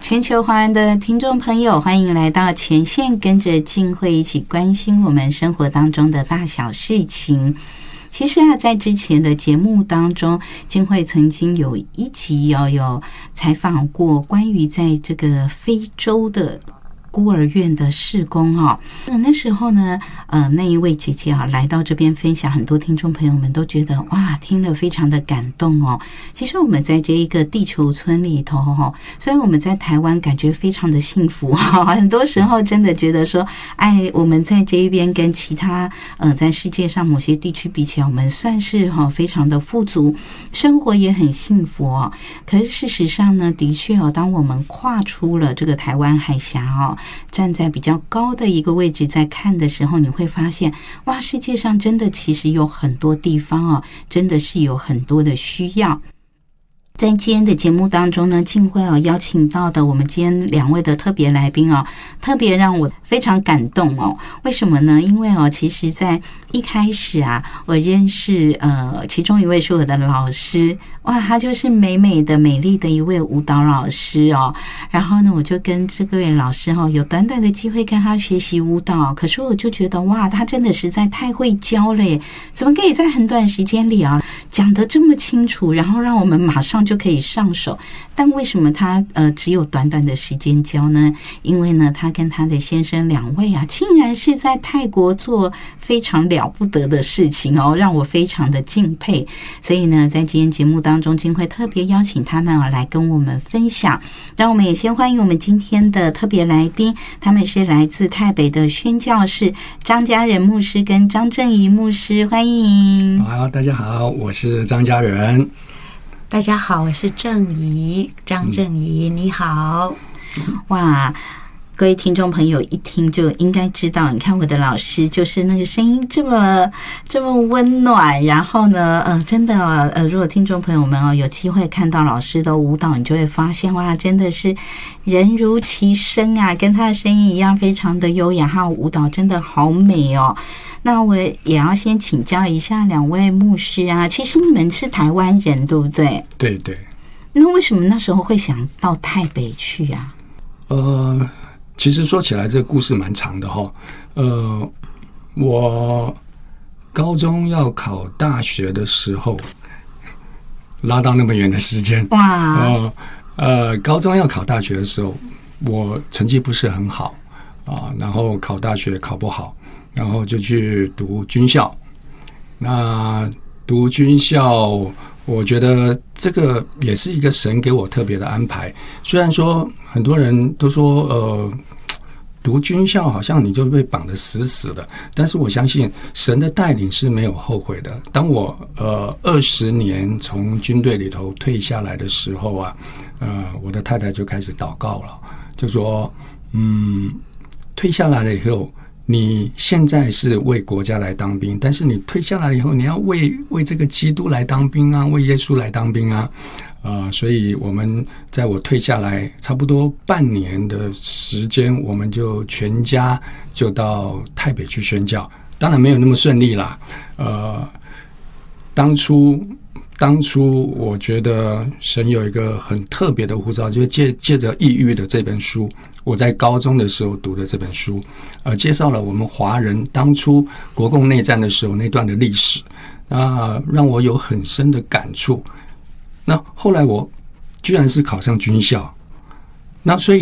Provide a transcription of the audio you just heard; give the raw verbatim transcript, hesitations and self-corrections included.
全球华人的听众朋友，欢迎来到前线，跟着静慧一起关心我们生活当中的大小事情。其实啊，在之前的节目当中，静慧曾经有一集哦，有采访过关于在这个非洲的孤儿院的事工哦，那那时候呢，呃，那一位姐姐啊来到这边分享，很多听众朋友们都觉得哇，听了非常的感动哦。其实我们在这一个地球村里头哈，虽然我们在台湾感觉非常的幸福哈，很多时候真的觉得说，哎，我们在这一边跟其他呃在世界上某些地区比起来，我们算是哈非常的富足，生活也很幸福哦。可是事实上呢，的确哦，当我们跨出了这个台湾海峡哦，站在比较高的一个位置在看的时候，你会发现哇，世界上真的其实有很多地方哦，真的是有很多的需要。在今天的节目当中呢，静慧哦邀请到的我们今天两位的特别来宾哦，特别让我非常感动哦。为什么呢？因为哦，其实在一开始啊，我认识呃其中一位是我的老师，哇，他就是美美的美丽的一位舞蹈老师哦。然后呢，我就跟这位老师哦有短短的机会跟他学习舞蹈，可是我就觉得哇，他真的实在太会教了耶，怎么可以在很短时间里啊讲得这么清楚，然后让我们马上就可以上手。但为什么他呃只有短短的时间教呢？因为呢，他跟他的先生两位啊，竟然是在泰国做非常了不得的事情哦，让我非常的敬佩。所以呢，在今天节目当中，静慧特别邀请他们啊来跟我们分享。让我们也先欢迎我们今天的特别来宾，他们是来自台北的宣教士张家仁牧师跟张正仪牧师，欢迎。 好，大家好，我是张家仁。 大家好，我是正仪，张正仪，你好。 哇，各位听众朋友一听就应该知道，你看我的老师就是那个声音这么这么温暖，然后呢呃真的呃如果听众朋友们哦有机会看到老师的舞蹈，你就会发现哇，真的是人如其声啊，跟他的声音一样非常的优雅，他的舞蹈真的好美哦。那我也要先请教一下两位牧师啊，其实你们是台湾人对不对？ 对对。 那为什么那时候会想到台北去啊？ 呃，其实说起来这个故事蛮长的哈。呃，我高中要考大学的时候，拉到那么远的时间哇。呃呃，高中要考大学的时候，我成绩不是很好啊，然后考大学考不好。然后就去读军校，那读军校，我觉得这个也是一个神给我特别的安排。虽然说很多人都说，呃，读军校好像你就被绑得死死的，但是我相信神的带领是没有后悔的。当我呃二十年从军队里头退下来的时候啊，呃，我的太太就开始祷告了，就说，嗯，退下来了以后。你现在是为国家来当兵，但是你退下来以后，你要为为这个基督来当兵啊，为耶稣来当兵啊，呃，所以我们在我退下来差不多半年的时间，我们就全家就到台北去宣教。当然没有那么顺利啦，呃，当初。当初我觉得神有一个很特别的呼召，就是借借着抑郁的这本书，我在高中的时候读的这本书，呃，介绍了我们华人当初国共内战的时候那段的历史，啊，让我有很深的感触。那后来我居然是考上军校，那所以。